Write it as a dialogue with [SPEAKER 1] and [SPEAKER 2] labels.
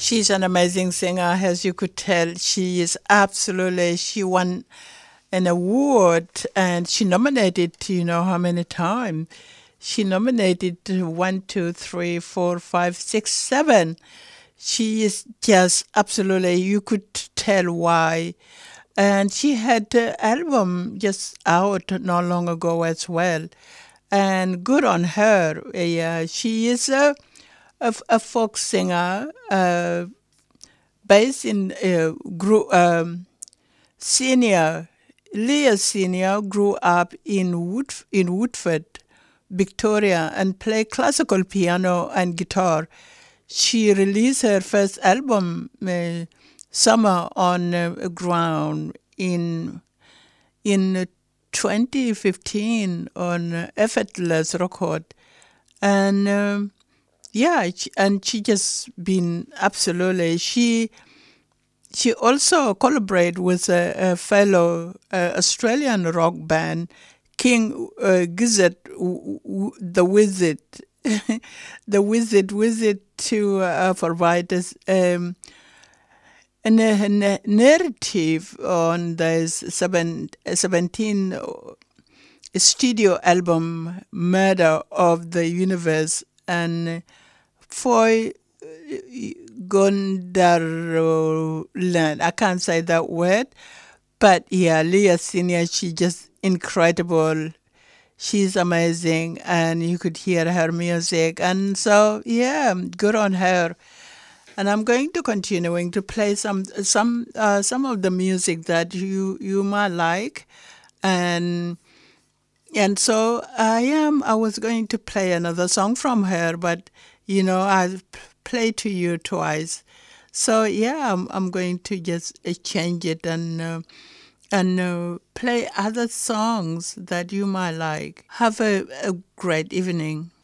[SPEAKER 1] She's an amazing singer, as you could tell. She is absolutely, she won an award and she nominated, you know how many times? She nominated one, two, three, four, five, six, seven. She is just absolutely, you could tell why. And she had an album just out not long ago as well. And good on her. Yeah, she is a folk singer based in Senior. Leah Senior grew up in Woodford, Victoria, and played classical piano and guitar. She released her first album, Summer on Ground, in 2015 on Effortless Record. And yeah, and she just been absolutely, she also collaborated with a fellow Australian rock band, King Gizzard, the Wizard, the Wizard, to provide us a narrative on this 17 studio album, Murder of the Universe, and Foy Gondaroland. I can't say that word, but yeah, Leah Senior, she's just incredible. She's amazing, and you could hear her music, and so yeah, good on her. And I'm going to continuing to play some of the music that you might like, and so I was going to play another song from her, but you know I played to you twice. So yeah, I'm going to just change it and play other songs that you might like. Have a great evening.